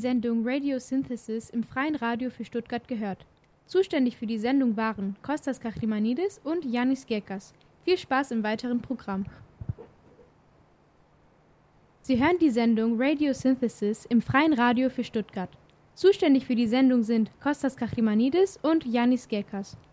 Sendung Radio Synthesis im Freien Radio für Stuttgart gehört. Zuständig für die Sendung waren Kostas Kachimanidis und Yannis Gekas. Viel Spaß im weiteren Programm. Sie hören die Sendung Radio Synthesis im Freien Radio für Stuttgart. Zuständig für die Sendung sind Kostas Kachimanidis und Yannis Gekas.